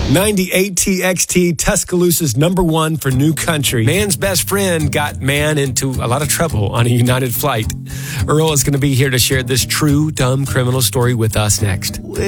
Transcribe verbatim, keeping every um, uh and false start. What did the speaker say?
ninety-eight T X T, Tuscaloosa's number one for new country. Man's best friend got man into a lot of trouble on a United flight. Earl is going to be here to share this true dumb criminal story with us next.